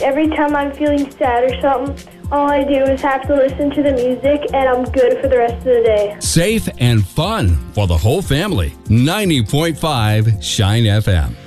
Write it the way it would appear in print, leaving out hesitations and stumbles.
every time I'm feeling sad or something, all I do is have to listen to the music, and I'm good for the rest of the day. Safe and fun for the whole family. 90.5 Shine FM.